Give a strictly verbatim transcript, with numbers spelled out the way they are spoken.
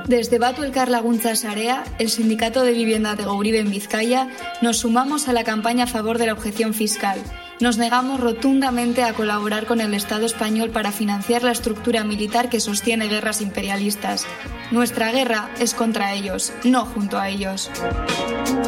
Desde Batu Elkar Laguntza Sarea, el Sindicato de Vivienda de Gouribe en Vizcaya, nos sumamos a la campaña a favor de la objeción fiscal. Nos negamos rotundamente a colaborar con el Estado español para financiar la estructura militar que sostiene guerras imperialistas. Nuestra guerra es contra ellos, no junto a ellos.